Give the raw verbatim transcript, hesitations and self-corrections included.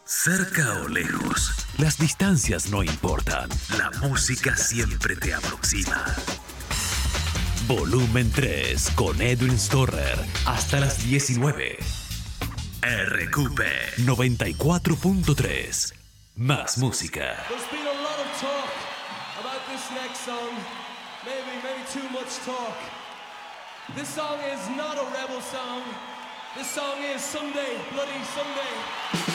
Cerca o lejos, las distancias no importan. La música siempre te aproxima. Volumen tres con Edwin Storer hasta las diecinueve. R Q P noventa y cuatro punto tres. Más música. There's been a lot of talk about this next song. Maybe, maybe too much talk. This song is not a rebel song. This song is Someday, Bloody Someday.